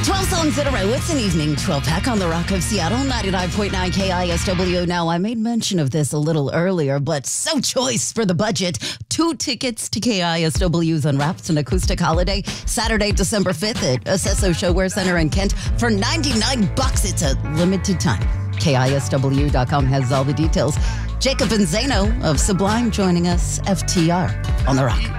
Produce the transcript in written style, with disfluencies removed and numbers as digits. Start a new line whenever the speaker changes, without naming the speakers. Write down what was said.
12 songs in a row. It's an evening 12-pack on the Rock of Seattle, 99.9 KISW. Now, I made mention of this a little earlier, but so choice for the budget. 2 tickets to KISW's Unwrapped and Acoustic Holiday, Saturday, December 5th at Acesso Showwear Center in Kent for $99. It's a limited time. KISW.com has all the details. Jacob and Zano of Sublime joining us, FTR on the Rock.